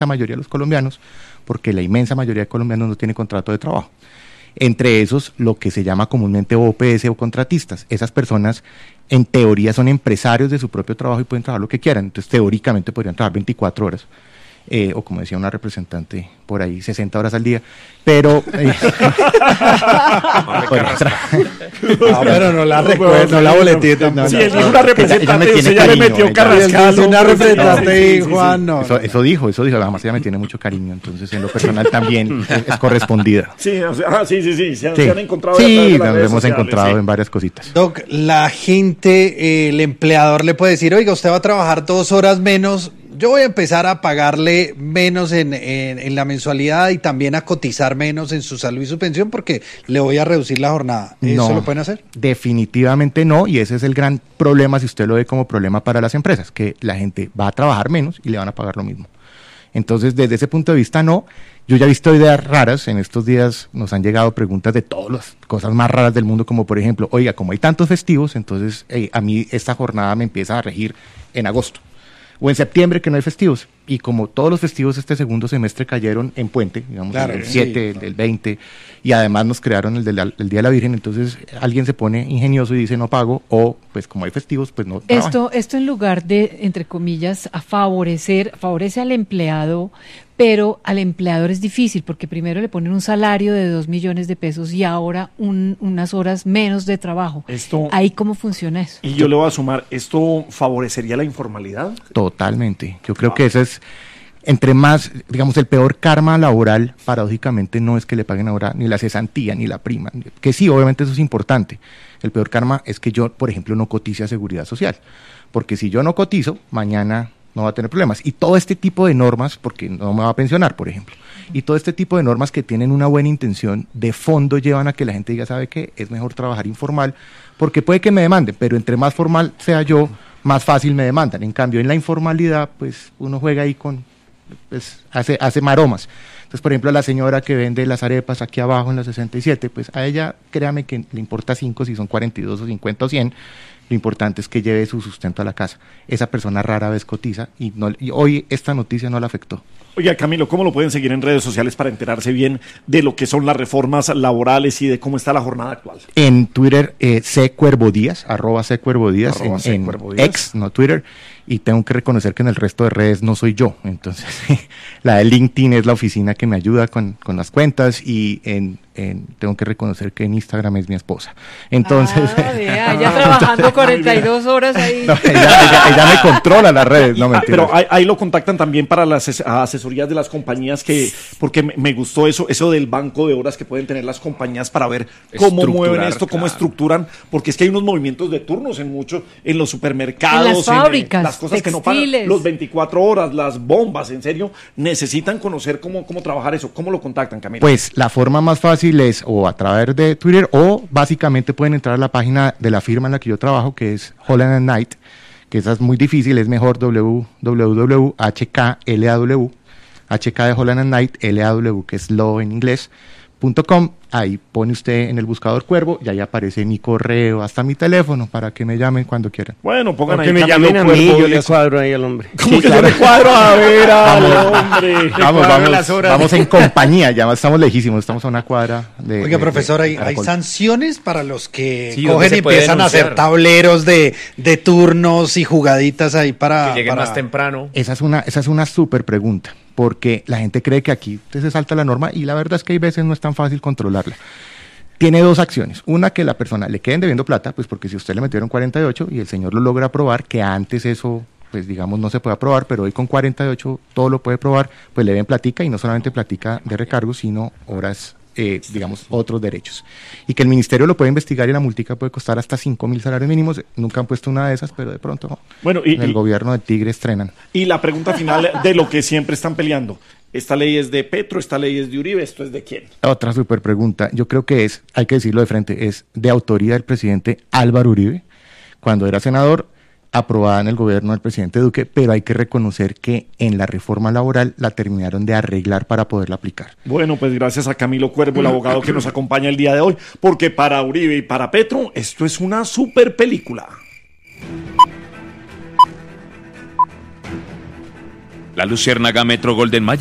mayoría de los colombianos, porque la inmensa mayoría de colombianos no tiene contrato de trabajo. Entre esos, lo que se llama comúnmente OPS o contratistas. Esas personas, en teoría, son empresarios de su propio trabajo y pueden trabajar lo que quieran. Entonces, teóricamente, podrían trabajar 24 horas. O como decía una representante por ahí, 60 horas al día. Pero... pero no la recuerdo, no la boletita. Sí, él dijo una representante, ella ya le metió Carrascal. Una representante y Juan, no. Eso dijo. Además, ella me tiene mucho cariño. Entonces, en lo personal también es correspondida. Sí, o sea, sí. Se han encontrado. Sí, nos hemos encontrado en varias cositas. Doc, la gente, el empleador le puede decir, oiga, usted va a trabajar 2 horas menos, yo voy a empezar a pagarle menos en la mensualidad y también a cotizar menos en su salud y su pensión porque le voy a reducir la jornada. ¿Eso lo pueden hacer? Definitivamente no, y ese es el gran problema, si usted lo ve como problema para las empresas, que la gente va a trabajar menos y le van a pagar lo mismo. Entonces, desde ese punto de vista, no. Yo ya he visto ideas raras. En estos días nos han llegado preguntas de todas las cosas más raras del mundo, como por ejemplo, oiga, como hay tantos festivos, entonces a mí esta jornada me empieza a regir en agosto. O en septiembre, que no hay festivos. Y como todos los festivos este segundo semestre cayeron en puente, digamos, claro, el 7, el 20, y además nos crearon el Día de la Virgen, entonces alguien se pone ingenioso y dice no pago, o pues como hay festivos, pues no trabajan. Esto en lugar de, entre comillas, favorece al empleado, pero al empleador es difícil, porque primero le ponen un salario de 2 millones de pesos y ahora unas horas menos de trabajo. ¿Ahí cómo funciona eso? Y yo le voy a sumar, ¿esto favorecería la informalidad? Totalmente. Yo creo que eso es, entre más, digamos, el peor karma laboral, paradójicamente, no es que le paguen ahora ni la cesantía ni la prima, que sí, obviamente eso es importante. El peor karma es que yo, por ejemplo, no cotice a Seguridad Social, porque si yo no cotizo, mañana no va a tener problemas. Y todo este tipo de normas, porque no me va a pensionar, por ejemplo, y todo este tipo de normas que tienen una buena intención, de fondo llevan a que la gente diga, ¿sabe qué? Es mejor trabajar informal, porque puede que me demanden, pero entre más formal sea yo, más fácil me demandan. En cambio, en la informalidad, pues uno juega ahí pues hace maromas. Entonces, por ejemplo, la señora que vende las arepas aquí abajo en la 67, pues a ella, créame que le importa 5 si son 42 o 50 o 100. Lo importante es que lleve su sustento a la casa. Esa persona rara vez cotiza y hoy esta noticia no la afectó. Oiga, Camilo, ¿cómo lo pueden seguir en redes sociales para enterarse bien de lo que son las reformas laborales y de cómo está la jornada actual? En Twitter, @ccuervodías, en X, no Twitter, y tengo que reconocer que en el resto de redes no soy yo. Entonces, la de LinkedIn es la oficina que me ayuda con las cuentas, y tengo que reconocer que en Instagram es mi esposa. Entonces, ya trabajando 42 horas ahí. No, ella me controla las redes, no mentira. Pero ahí lo contactan también para las asesorías de las compañías, porque me gustó eso del banco de horas que pueden tener las compañías para ver cómo mueven esto, cómo estructuran, porque es que hay unos movimientos de turnos en los supermercados, en las fábricas, las cosas textiles, que no pagan, los 24 horas, las bombas, en serio, necesitan conocer cómo trabajar eso. ¿Cómo lo contactan, Camilo? Pues la forma más fácil es o a través de Twitter, o básicamente pueden entrar a la página de la firma en la que yo trabajo, que es Holland & Knight, que esa es muy difícil, es mejor www.hklaw, HK de Holland & Knight, LAW, que es law en inglés, .com. Ahí pone usted en el buscador Cuervo y ahí aparece mi correo, hasta mi teléfono, para que me llamen cuando quieran. Bueno, pongan ahí. Que me llamen a mí, yo le cuadro ahí al hombre. ¿Cómo que yo le cuadro? A ver, hombre. Vamos en compañía, ya estamos lejísimos, estamos a una cuadra de... Oiga, profesor, ¿hay sanciones para los que sí, cogen y empiezan a hacer tableros de turnos y jugaditas ahí para... Que lleguen más temprano. Esa es una súper pregunta, porque la gente cree que aquí se salta la norma y la verdad es que hay veces no es tan fácil controlarla. Tiene dos acciones. Una, que la persona le queden debiendo plata, pues porque si usted le metieron 48 y el señor lo logra aprobar, que antes eso, pues digamos, no se puede aprobar, pero hoy con 48 todo lo puede probar, pues le den platica, y no solamente platica de recargo, sino horas, digamos, otros derechos. Y que el ministerio lo puede investigar y la multica puede costar hasta 5.000 salarios mínimos. Nunca han puesto una de esas, pero de pronto en el gobierno de Tigre estrenan. Y la pregunta final de lo que siempre están peleando. ¿Esta ley es de Petro, esta ley es de Uribe, esto es de quién? Otra súper pregunta. Yo creo que hay que decirlo de frente, es de autoría del presidente Álvaro Uribe, cuando era senador, aprobada en el gobierno del presidente Duque, pero hay que reconocer que en la reforma laboral la terminaron de arreglar para poderla aplicar. Bueno, pues gracias a Camilo Cuervo, el abogado que nos acompaña el día de hoy, porque para Uribe y para Petro esto es una súper película. La Luciérnaga Metro Golden Mayer